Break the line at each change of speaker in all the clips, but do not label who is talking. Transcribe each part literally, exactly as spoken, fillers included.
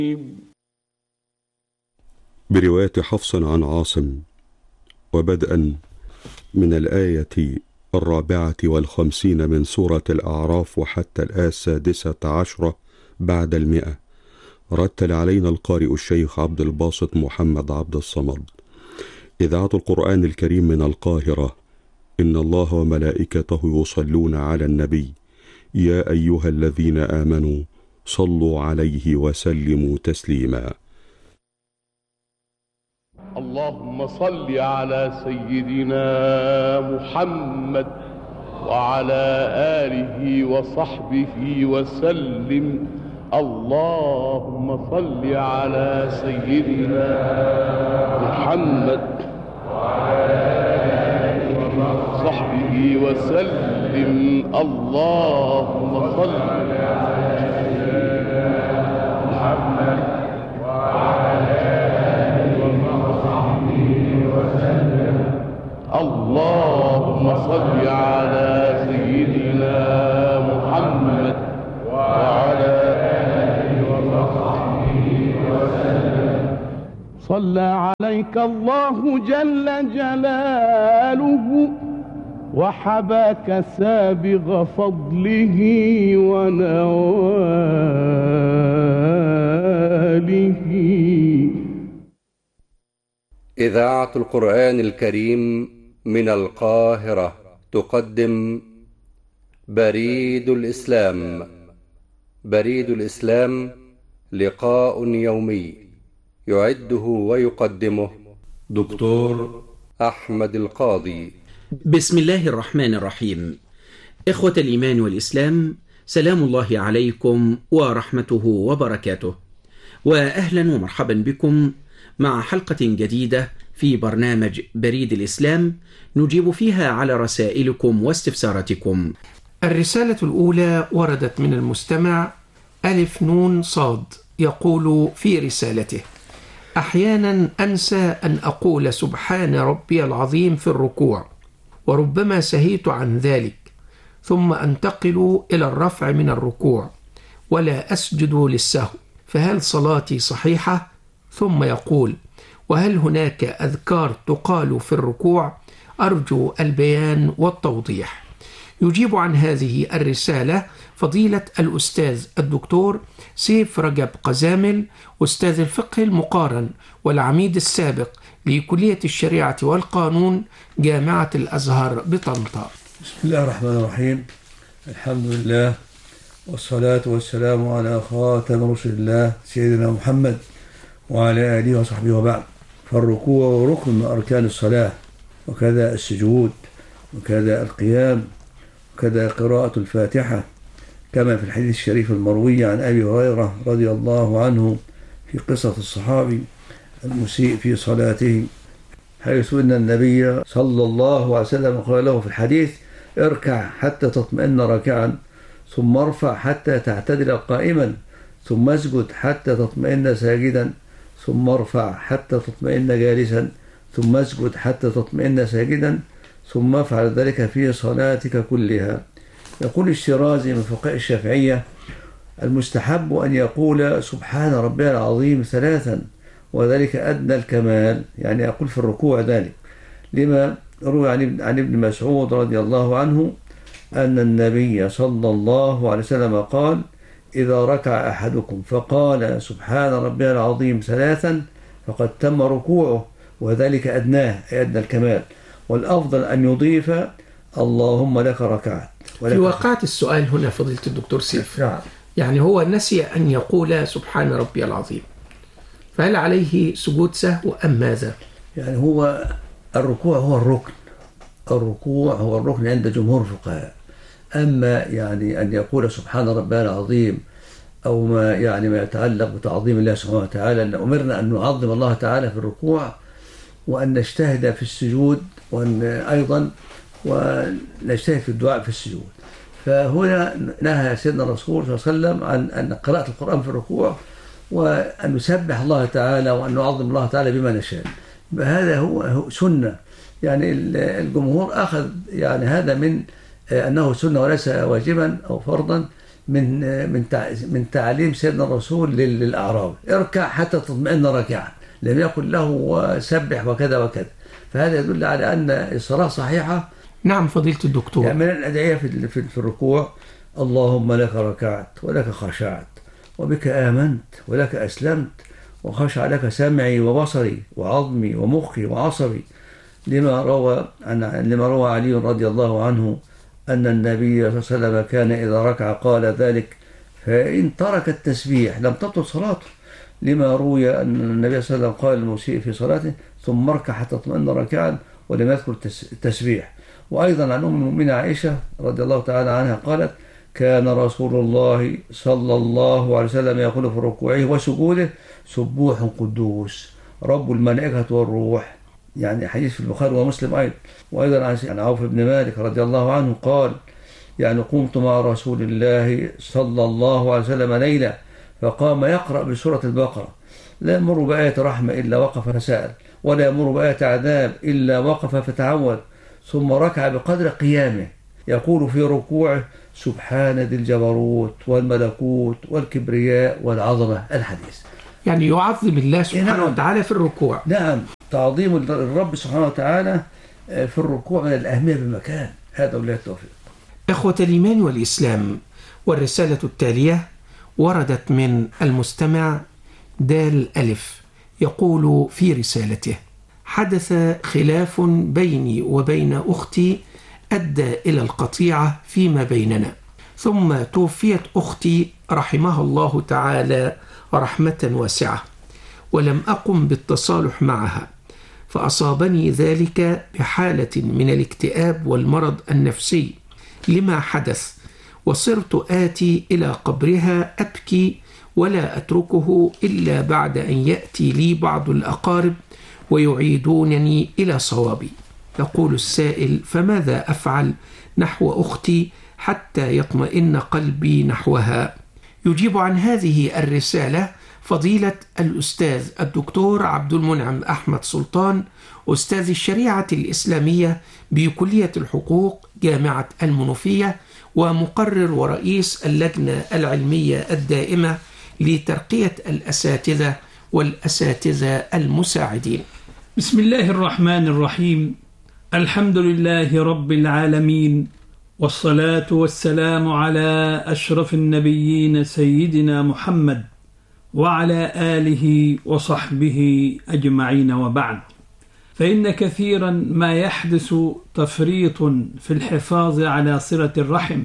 برواية حفص عن عاصم، وبدءا من الآية الرابعة والخمسين من سورة الأعراف وحتى الآية السادسة عشرة بعد المئة. رتل علينا القارئ الشيخ عبد الباسط محمد عبد الصمد. إذاعة القرآن الكريم من القاهرة. إن الله وملائكته يصلون على النبي يا أيها الذين آمنوا صلوا عليه وسلموا تسليما.
اللهم صل على سيدنا محمد وعلى آله وصحبه وسلم. اللهم صل على سيدنا محمد وعلى آله وصحبه وسلم. اللهم صل على سيدنا محمد وعلى آله وصحبه وسلم. اللهم صل على سيدنا محمد وعلى آله وصحبه وسلم. صلى عليك الله جل جلاله وحباك سابغ فضله ونواله.
إذاعة القرآن الكريم من القاهرة تقدم بريد الإسلام. بريد الإسلام لقاء يومي يعده ويقدمه دكتور أحمد القاضي.
بسم الله الرحمن الرحيم. إخوة الإيمان والإسلام، سلام الله عليكم ورحمته وبركاته، وأهلا ومرحبا بكم مع حلقة جديدة في برنامج بريد الإسلام نجيب فيها على رسائلكم واستفساراتكم.
الرسالة الأولى وردت من المستمع ألف نون صاد، يقول في رسالته: أحيانا أنسى أن أقول سبحان ربي العظيم في الركوع، وربما سهيت عن ذلك، ثم أنتقل إلى الرفع من الركوع ولا أسجد للسهو، فهل صلاتي صحيحة؟ ثم يقول: وهل هناك أذكار تقال في الركوع؟ أرجو البيان والتوضيح. يجيب عن هذه الرسالة فضيلة الأستاذ الدكتور سيف رجب قزامل، أستاذ الفقه المقارن والعميد السابق لكلية الشريعة والقانون جامعة الأزهر بطنطا.
بسم الله الرحمن الرحيم. الحمد لله والصلاة والسلام على خاتم رسل الله سيدنا محمد وعلى آله وصحبه وبعد. فالركوع ركن من أركان الصلاة، وكذا السجود، وكذا القيام، وكذا قراءة الفاتحة، كما في الحديث الشريف المروي عن أبي هريرة رضي الله عنه في قصة الصحابي المسيء في صلاته، حيث أن النبي صلى الله عليه وسلم قال له في الحديث: اركع حتى تطمئن راكعا، ثم ارفع حتى تعتدل قائما، ثم اسجد حتى تطمئن ساجدا، ثم ارفع حتى تطمئن جالسا، ثم اسجد حتى تطمئن ساجدا، ثم افعل ذلك في صلاتك كلها. يقول الشيرازي من فقهاء الشافعية: المستحب أن يقول سبحان ربي العظيم ثلاثا، وذلك أدنى الكمال، يعني يقول في الركوع ذلك، لما روى عن ابن مسعود رضي الله عنه أن النبي صلى الله عليه وسلم قال: إذا ركع أحدكم فقال سبحان ربي العظيم ثلاثا فقد تم ركوعه، وذلك أدناه أي أدنى الكمال، والأفضل أن يضيف اللهم لك ركعت.
في واقعة السؤال هنا فضيلة الدكتور سيف،
نعم.
يعني هو نسي أن يقول سبحان ربي العظيم، فهل عليه سجود سهو أم ماذا؟
يعني هو الركوع هو الركن، الركوع هو الركن عند جمهور الفقهاء. أما يعني أن يقول سبحان ربي العظيم أو ما يعني ما يتعلق بتعظيم الله سبحانه وتعالى، أن أمرنا أن نعظم الله تعالى في الركوع، وأن نجتهد في السجود، وأن أيضا ونجتهد في الدعاء في السجود. فهنا نهى سيدنا الرسول صلى الله عليه وسلم عن أن قراءة القرآن في الركوع، وأن نسبح الله تعالى وأن نعظم الله تعالى بما نشاء. هذا هو سنة، يعني الجمهور أخذ يعني هذا من أنه سنة وليس واجبا أو فرضا من من من تعليم سيدنا الرسول للأعراب، اركع حتى تطمئن راكعا، لم يقل له سبح وكذا وكذا. فهذا يدل على أن الصلاة صحيحة.
نعم فضيلة الدكتور.
يعني من الأدعية في في الركوع: اللهم لك ركعت ولك خشعت وبك آمنت ولك أسلمت وخشع لك سمعي وبصري وعظمي ومخي وعصبي، لما روى عن لما روى علي رضي الله عنه أن النبي صلى الله عليه وسلم كان إذا ركع قال ذلك، فإن ترك التسبيح لم تبطل صلاته، لما روي أن النبي صلى الله عليه وسلم قال المسيء في صلاته: ثم اركع حتى تطمئن راكعا، ولم يذكر التسبيح. وأيضا عن أم المؤمنين عائشة رضي الله تعالى عنها قالت: كان رسول الله صلى الله عليه وسلم يقول في ركوعه وسجوده: سبوح قدوس رب الملائكة والروح. يعني حديث في البخاري ومسلم أيضا. وأيضا عن عوف بن مالك رضي الله عنه قال: يعني قمت مع رسول الله صلى الله عليه وسلم ليلة فقام يقرأ بسورة البقرة: لا يمر بآية رحمة إلا وقف فسأل، ولا يمر بآية عذاب إلا وقف فتعوذ، ثم ركع بقدر قيامه يقول في ركوعه: سبحان ذي الجبروت والملكوت والكبرياء والعظمة. الحديث
يعني يعظم الله سبحانه
نعم.
وتعالى في الركوع.
نعم، تعظيم الرب سبحانه وتعالى في الركوع من الأهمية بمكان. هذا ولا التوفيق.
إخوة الإيمان والإسلام، والرسالة التالية وردت من المستمع دال ألف، يقول في رسالته: حدث خلاف بيني وبين أختي أدى إلى القطيعة فيما بيننا، ثم توفيت أختي رحمها الله تعالى رحمة واسعة، ولم أقم بالتصالح معها، فأصابني ذلك بحالة من الاكتئاب والمرض النفسي لما حدث، وصرت آتي إلى قبرها أبكي ولا أتركه إلا بعد أن يأتي لي بعض الأقارب ويعيدونني إلى صوابي. يقول السائل: فماذا أفعل نحو أختي حتى يطمئن قلبي نحوها؟ يجيب عن هذه الرسالة فضيلة الأستاذ الدكتور عبد المنعم أحمد سلطان، أستاذ الشريعة الإسلامية بكلية الحقوق جامعة المنوفية، ومقرر ورئيس اللجنة العلمية الدائمة لترقية الأساتذة والأساتذة المساعدين.
بسم الله الرحمن الرحيم. الحمد لله رب العالمين، والصلاة والسلام على أشرف النبيين سيدنا محمد وعلى آله وصحبه أجمعين، وبعد. فإن كثيرا ما يحدث تفريط في الحفاظ على صلة الرحم،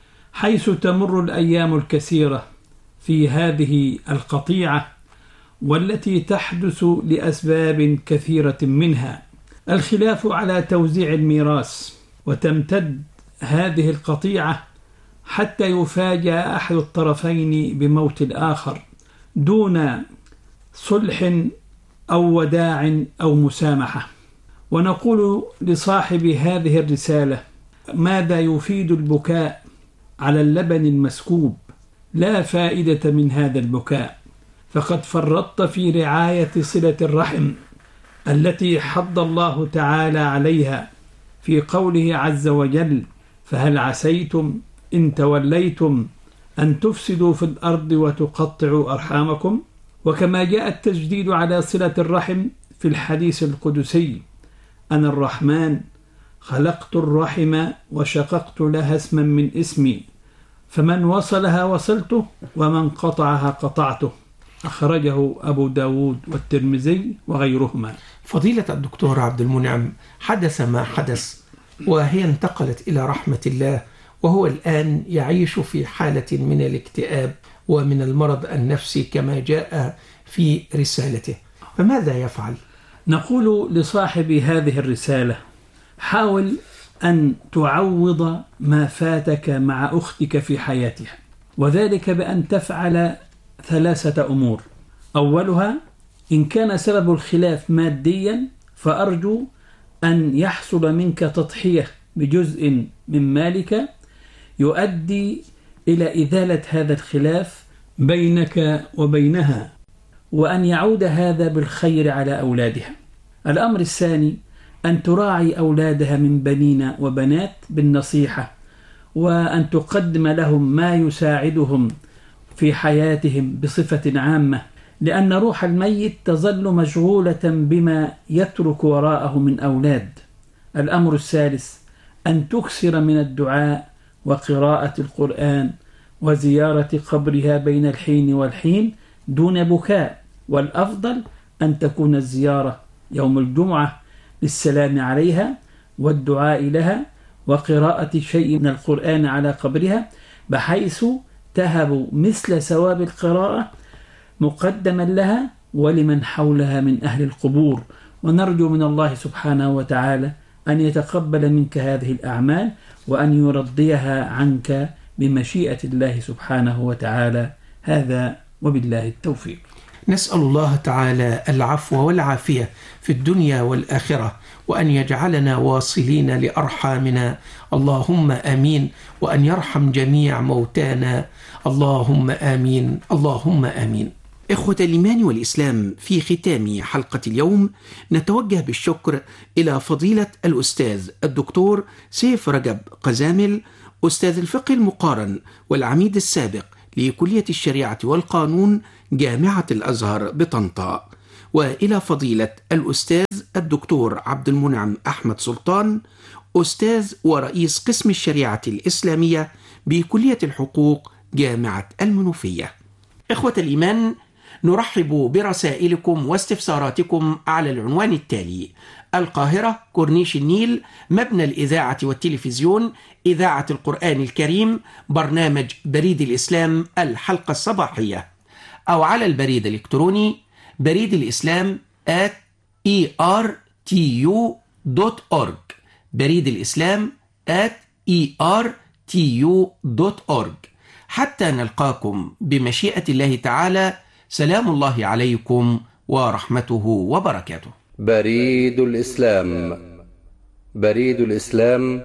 حيث تمر الأيام الكثيرة في هذه القطيعة، والتي تحدث لأسباب كثيرة، منها الخلاف على توزيع الميراث، وتمتد هذه القطيعة حتى يفاجأ أحد الطرفين بموت الآخر دون صلح أو وداع أو مسامحة. ونقول لصاحب هذه الرسالة: ماذا يفيد البكاء على اللبن المسكوب؟ لا فائدة من هذا البكاء، فقد فرطت في رعاية صلة الرحم التي حض الله تعالى عليها في قوله عز وجل: فهل عسيتم إن توليتم أن تفسدوا في الأرض وتقطعوا أرحامكم؟ وكما جاء التجديد على صلة الرحم في الحديث القدسي: أنا الرحمن خلقت الرحم وشققت لها اسما من اسمي، فمن وصلها وصلته ومن قطعها قطعته. أخرجه أبو داود والترمذي وغيرهما.
فضيلة الدكتور عبد المنعم، حدث ما حدث وهي انتقلت إلى رحمة الله، وهو الآن يعيش في حالة من الاكتئاب ومن المرض النفسي كما جاء في رسالته، فماذا يفعل؟
نقول لصاحب هذه الرسالة: حاول أن تعوض ما فاتك مع أختك في حياتها، وذلك بأن تفعل ثلاثة أمور. أولها: إن كان سبب الخلاف ماديا، فأرجو أن يحصل منك تضحية بجزء من مالك يؤدي إلى إزالة هذا الخلاف بينك وبينها، وأن يعود هذا بالخير على أولادها. الأمر الثاني: أن تراعي أولادها من بنين وبنات بالنصيحة، وأن تقدم لهم ما يساعدهم في حياتهم بصفة عامة، لأن روح الميت تظل مشغولة بما يترك وراءه من أولاد. الأمر الثالث أن تكثر من الدعاء وقراءة القرآن وزيارة قبرها بين الحين والحين دون بكاء، والأفضل أن تكون الزيارة يوم الجمعة للسلام عليها والدعاء لها وقراءة شيء من القرآن على قبرها، بحيث تهب مثل ثواب القراءة مقدما لها ولمن حولها من أهل القبور. ونرجو من الله سبحانه وتعالى أن يتقبل منك هذه الأعمال وأن يرضيها عنك بمشيئة الله سبحانه وتعالى. هذا وبالله التوفيق.
نسأل الله تعالى العفو والعافية في الدنيا والآخرة، وأن يجعلنا واصلين لأرحامنا، اللهم آمين، وأن يرحم جميع موتانا، اللهم آمين، اللهم آمين.
إخوة الإيمان والإسلام، في ختام حلقة اليوم نتوجه بالشكر إلى فضيلة الأستاذ الدكتور سيف رجب قزامل، أستاذ الفقه المقارن والعميد السابق لكلية الشريعة والقانون جامعة الأزهر بطنطا، وإلى فضيلة الأستاذ الدكتور عبد المنعم أحمد سلطان، أستاذ ورئيس قسم الشريعة الإسلامية بكلية الحقوق جامعة المنوفية. إخوة الإيمان، نرحب برسائلكم واستفساراتكم على العنوان التالي: القاهرة، كورنيش النيل، مبنى الإذاعة والتلفزيون، إذاعة القرآن الكريم، برنامج بريد الإسلام الحلقة الصباحية، أو على البريد الإلكتروني بريد الإسلام at e r t u dot org، بريد الإسلام at e r t u dot org. حتى نلقاكم بمشيئة الله تعالى، سلام الله عليكم ورحمته وبركاته.
بريد الإسلام. بريد الإسلام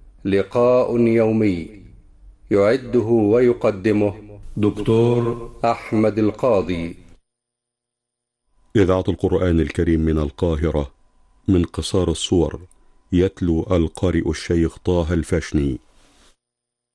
لقاء يومي يعده ويقدمه
دكتور
أحمد القاضي.
إذاعة القرآن الكريم من القاهرة، من قصار الصور، يتلو القارئ الشيخ طه الفاشني.